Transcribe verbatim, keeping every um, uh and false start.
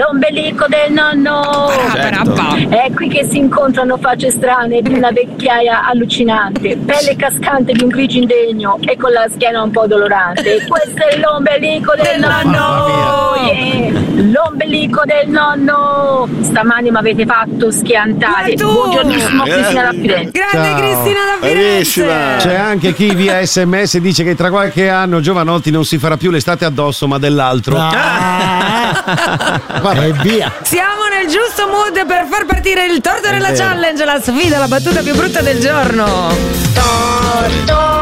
l'ombelico del nonno. Certo. È qui che si incontrano facce strane di una vecchiaia allucinante, pelle cascante di un grigio indegno e con la schiena un po' dolorante. Questo è l'ombelico del nonno. Yeah. L'ombelico del nonno. Stamani mi avete fatto schiantare. Buongiornissimo, Cristina da Firenze. Grande Ciao. Cristina da Firenze. C'è anche chi via sms dice che tra qualche anno Giovanotti non si farà più l'estate addosso ma dell'altro. E via. Siamo nel giusto mood per far partire il torto È della vero. challenge, la sfida, la battuta più brutta del giorno. Torto